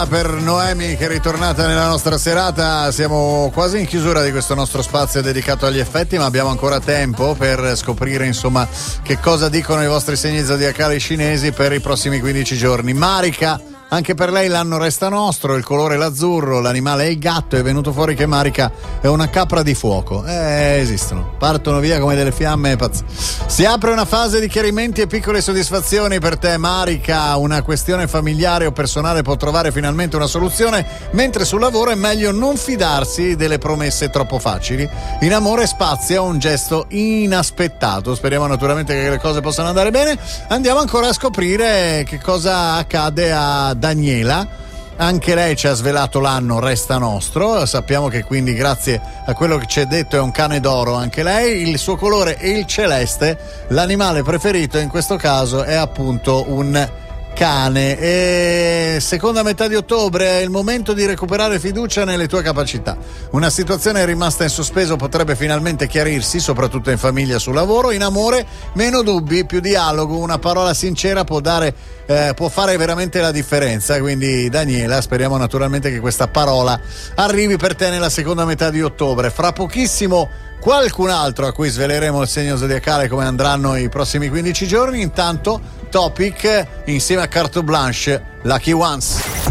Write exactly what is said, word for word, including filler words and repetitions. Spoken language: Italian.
Per Noemi che è ritornata nella nostra serata. Siamo quasi in chiusura di questo nostro spazio dedicato agli effetti, ma abbiamo ancora tempo per scoprire insomma che cosa dicono i vostri segni zodiacali cinesi per i prossimi quindici giorni. Marika, anche per lei l'anno resta nostro, il colore è l'azzurro, l'animale è il gatto. È venuto fuori che Marika è una capra di fuoco. Eh, esistono, partono via come delle fiamme pazze. Si apre una fase di chiarimenti e piccole soddisfazioni per te, Marika. Una questione familiare o personale può trovare finalmente una soluzione, mentre sul lavoro è meglio non fidarsi delle promesse troppo facili. In amore spazia un gesto inaspettato. Speriamo naturalmente che le cose possano andare bene. Andiamo ancora a scoprire che cosa accade a Daniela. Anche lei ci ha svelato l'anno resta nostro. Sappiamo che quindi grazie a quello che ci è detto è un cane d'oro anche lei. Il suo colore è il celeste. L'animale preferito in questo caso è appunto un cane. E seconda metà di ottobre è il momento di recuperare fiducia nelle tue capacità. Una situazione rimasta in sospeso potrebbe finalmente chiarirsi, soprattutto in famiglia, sul lavoro. In amore meno dubbi, più dialogo. Una parola sincera può dare eh, può fare veramente la differenza. Quindi Daniela, speriamo naturalmente che questa parola arrivi per te nella seconda metà di ottobre. Fra pochissimo qualcun altro a cui sveleremo il segno zodiacale, come andranno i prossimi quindici giorni. Intanto Topic insieme a Carte Blanche, Lucky Ones.